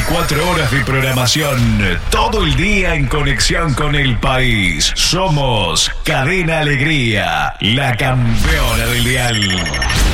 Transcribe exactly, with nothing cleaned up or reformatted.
veinticuatro horas de programación, todo el día en conexión con el país. Somos Cadena Alegría, la campeona del dial.